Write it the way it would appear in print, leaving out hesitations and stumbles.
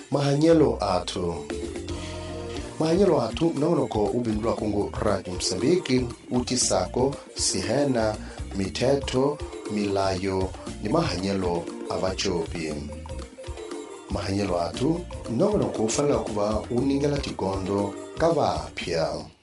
Mahanyelo atu naonoko ubindulwa kungu Radio Msambiki utisako sihena miteto milayo ni mahanyelo avachopi. Mahanyelo atu naonoko ufala kuba uningala tigondo kavapya.